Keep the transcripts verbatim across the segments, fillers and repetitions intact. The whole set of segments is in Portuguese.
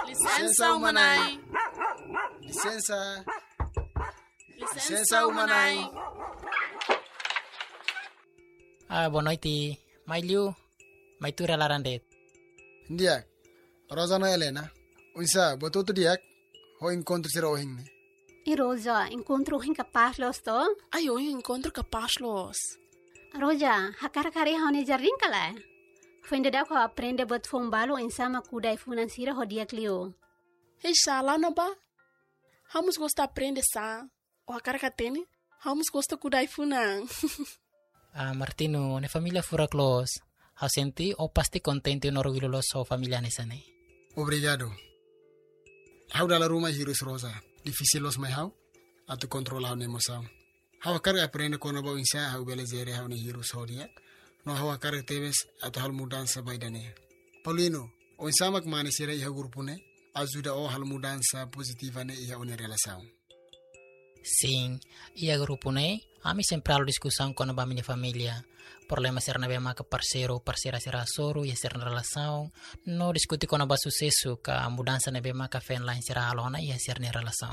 Licença, Umanai. Licença. Licença, Umanai. Ah, boa noite. Mailiu, maitura larandet. Ndiak. Rosana Helena. Unsa, botou tu diak. Ho encontro sira ohing. E Rosa, encontro hin capaz los to? Ay, hoy encontro capaz los. Roja, hakar kari haune jarring kala. Fende da ko aprende bot fombalo insama kudai financiera hodia clio. Hey, shala na ba? Vamos gostar aprender sa. O a cara que tem, vamos gostar kudai funang. Ah, Martino, ne família fura close. Hau senti o pasti contente no orgulho lo so família nesane. Obrigado. Hau dalla Roma hirus Rosa. Difícil los mai hau. Atu controla hau emoção. Hau kar aprende kono ba insa hau belezere hau ni hirus hodia. No hau kar tebes atu hal mudança baidane. Paulino, o insamak mane sira iha grupune. Ajuda o hal mudança positiva ne iha une relação. Sim, ia grupo ne, ami sempre halo discussão com a minha família. Problema ser na bema que parceiro, parceira será soro e ser na relação. No discute com a sucesso que a mudança na bema que fen lá será alona e ser na relação.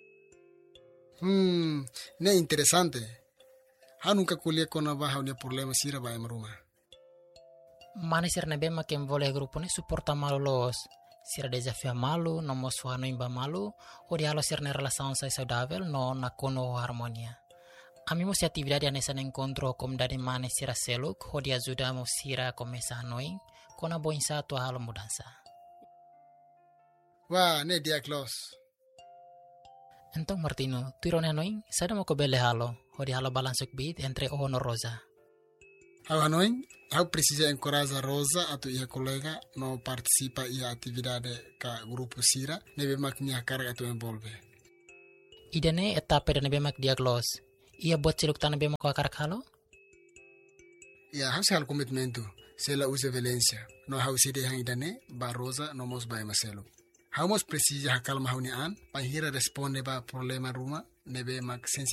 Hmm, ne interessante. Ha nunca colhe com a barra ne problema sira ba emruma. Mane ser na bema que envolve grupo ne suporta malo los. Sira desafio malu, no mosfo no imba malu, o dialo ser na relação sai saudável, no na kono harmonia. Ami se atividade nessa encontro como dari mane sira seluk, o dia ajuda mo sira começar noi, com a boa insa tua halo mudança. Wah, ne dia close. Então Martino, tu irone noi, sada mo ko bele halo, o dia halo balansuk bit entre o no Rosa. Hau hanoi, hau precisa encorajar Rosa atau ia colega no participa ia atividade ka grupo sira, nebe mak nia carga tu envolve. Idane etapa da nebe mak diaglos. Ia buat siluk tanah nebe mak akar halo? Ia hau sal komitmentu, sela usa violência. No hau side hang idane ba Rosa no mos ba maselo. Hau mos precisa hakal mahuni an, pa hira responde ba problema ruma, nebe mak